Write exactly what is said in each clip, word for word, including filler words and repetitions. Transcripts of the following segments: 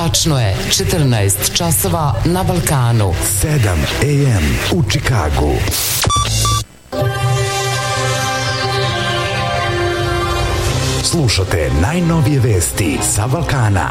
Tačno je četrnaest časova na Balkanu. sedam a m u Čikagu. Slušate najnovije vesti sa Balkana.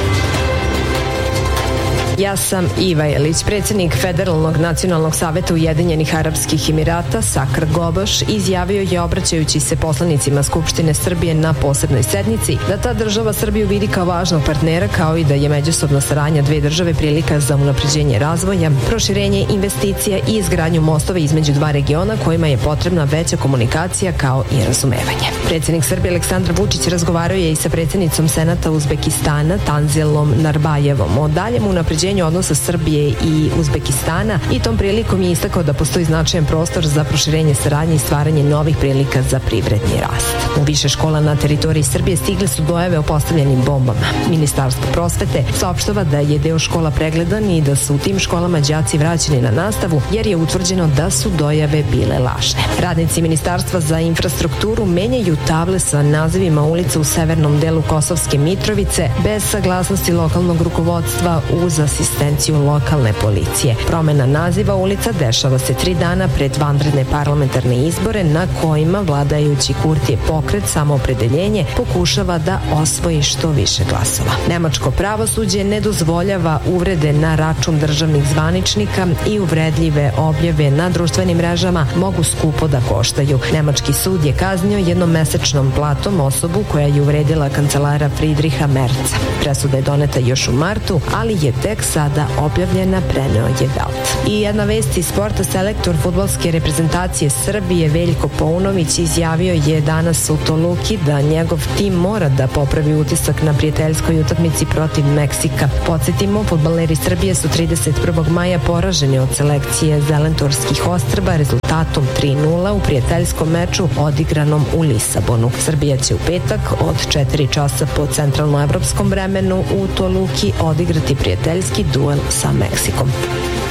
Ja sam Iva Jelić. Predsjednik Federalnog nacionalnog saveta Ujedinjenih Arapskih Emirata Sakr Goboš izjavio je, obraćajući se poslanicima Skupštine Srbije na posebnoj sednici, da ta država Srbiju vidi kao važnog partnera, kao i da je međusobna saradnja dve države prilika za unapređenje razvoja, proširenje investicija i izgradnju mostova između dva regiona kojima je potrebna veća komunikacija kao i razumevanje. Predsjednik Srbije Aleksandar Vučić razgovarao je i sa predsjednicom Senata Uzbekistana Tanzilom Narbajevom o daljem unapređenju odnosa Srbije i Uzbekistana i tom prilikom je istakao da postoji značajan prostor za proširenje saradnje i stvaranje novih prilika za privredni rast. U više škola na teritoriji Srbije stigle su dojave o postavljenim bombama. Ministarstvo prosvete saopštava da je deo škola pregledan i da su u tim školama đaci vraćeni na nastavu jer je utvrđeno da su dojave bile lažne. Radnici Ministarstva za infrastrukturu menjaju table sa nazivima ulica u severnom delu Kosovske Mitrovice bez saglasnosti lokalnog rukovodstva uz asistenciju lokalne policije. Promena naziva ulica dešava se tri dana pred vanredne parlamentarne izbore na kojima vladajući Kurtijev pokret Samoopredeljenje pokušava da osvoji što više glasova. Nemačko pravosuđe ne dozvoljava uvrede na račun državnih zvaničnika i uvredljive objave na društvenim mrežama mogu skupo da koštaju. Nemački sud je kaznio jednomesečnom platom osobu koja je uvredila kancelara Friedricha Merca. Presuda je doneta još u martu, ali je tek sada objavljena, preneo je Welt. I jedna vest iz sporta, selektor fudbalske reprezentacije Srbije Veljko Paunović izjavio je danas u Toluki da njegov tim mora da popravi utisak na prijateljskoj utakmici protiv Meksika. Podsjetimo, fudbaleri Srbije su trideset prvog maja poraženi od selekcije Zelentorskih ostrva rezultatom tri nula u prijateljskom meču odigranom u Lisabonu. Srbija će u petak od četiri časa po centralnoevropskom vremenu u Toluki odigrati prijateljski duel sa Meksikom.